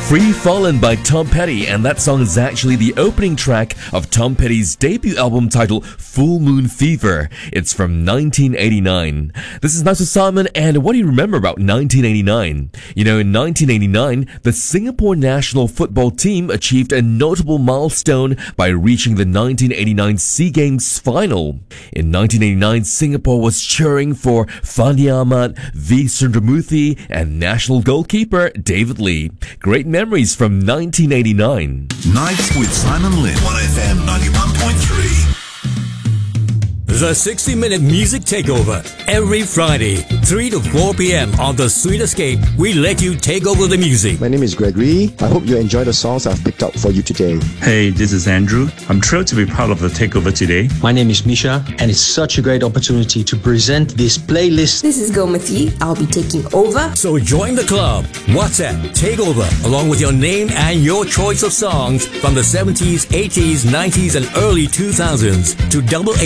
Free Fallin' by Tom Petty, and that song is actually the opening track of Tom Petty's debut album titled Full Moon Fever. It's from 1989. This is Nice with Simon, and what do you remember about 1989? You know, in 1989, the Singapore national football team achieved a notable milestone by reaching the 1989 SEA Games final. In 1989, Singapore was cheering for Fandi Ahmad, V. Sundramoorthy, and national goalkeeper David Lee. Great memories from 1989. Nights with Simon Lin. 1FM 91.3. The 60-minute music takeover. Every Friday, 3 to 4 p.m. on The Sweet Escape, we let you take over the music. My name is Gregory. I hope you enjoy the songs I've picked out for you today. Hey, this is Andrew. I'm thrilled to be part of the takeover today. My name is Misha, and it's such a great opportunity to present this playlist. This is Gomati. I'll be taking over. So join the club. WhatsApp Takeover, along with your name and your choice of songs from the 70s, 80s, 90s, and early 2000s to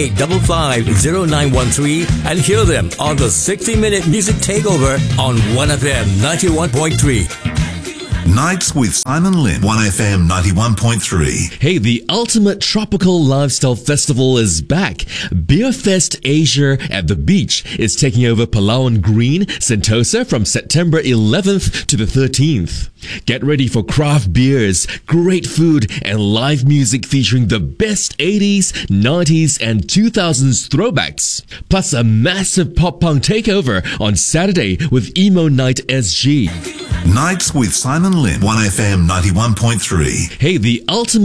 88550913 and hear them on the 60-minute music takeover on 1FM 91.3. Nights with Simon Lin. 1FM 91.3. Hey, the ultimate tropical lifestyle festival is back. Beer Fest Asia at the Beach is taking over Palawan Green, Sentosa from September 11th to the 13th. Get ready for craft beers, great food, and live music featuring the best 80s, 90s, and 2000s throwbacks. Plus a massive pop-punk takeover on Saturday with Emo Night SG. Nights with Simon Lin. 1FM 91.3. Hey, the ultimate